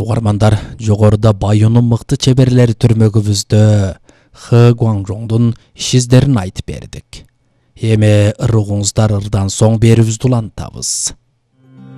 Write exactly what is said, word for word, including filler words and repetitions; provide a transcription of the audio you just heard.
Урматтуу угармандар, жогоруда Байонун мыкты чеберлери түрмөгүбүздө Хэ Гуаңжоңдун иш издерин айтып бердик. Эми ырыгыңыздар ырдан соң берүүбүздү улантабыз.